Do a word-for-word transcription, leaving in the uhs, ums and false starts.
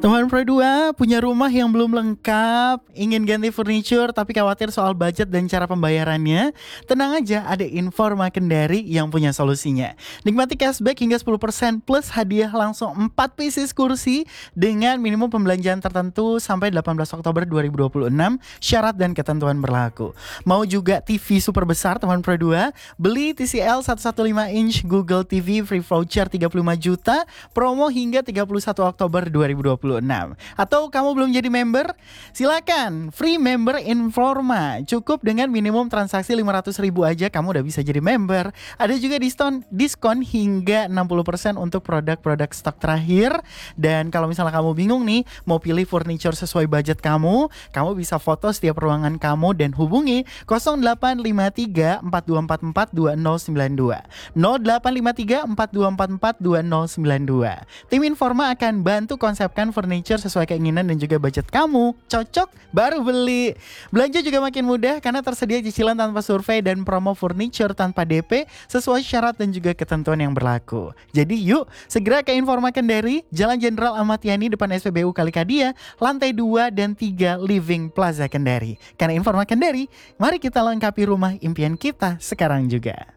Teman Pro dua punya rumah yang belum lengkap, ingin ganti furniture tapi khawatir soal budget dan cara pembayarannya? Tenang aja, ada Informa Kendari yang punya solusinya. Nikmati cashback hingga sepuluh persen plus hadiah langsung empat pieces kursi dengan minimum pembelanjaan tertentu sampai delapan belas Oktober dua ribu dua puluh enam. Syarat dan ketentuan berlaku. Mau juga T V super besar teman Pro dua? Beli T C L seratus lima belas inch Google T V free voucher tiga puluh lima juta, promo hingga tiga puluh satu Oktober dua ribu dua puluh enam. Atau kamu belum jadi member? Silakan, free member Informa. Cukup dengan minimum transaksi lima ratus ribu aja kamu udah bisa jadi member. Ada juga diskon diskon hingga enam puluh persen untuk produk-produk stok terakhir. Dan kalau misalnya kamu bingung nih mau pilih furniture sesuai budget kamu, kamu bisa foto setiap ruangan kamu dan hubungi nol delapan lima tiga empat dua empat empat dua nol sembilan dua nol delapan lima tiga empat dua empat empat dua nol sembilan dua. Tim Informa akan bantu konsepkan furniture sesuai keinginan dan juga budget kamu. Cocok baru beli. Belanja juga makin mudah karena tersedia cicilan tanpa survei dan promo furniture tanpa D P sesuai syarat dan juga ketentuan yang berlaku. Jadi yuk segera ke Informa Kendari, Jalan Jenderal Ahmad Yani depan S P B U Kalikadia, lantai dua dan tiga Living Plaza Kendari. Karena Informa Kendari, mari kita lengkapi rumah impian kita sekarang juga.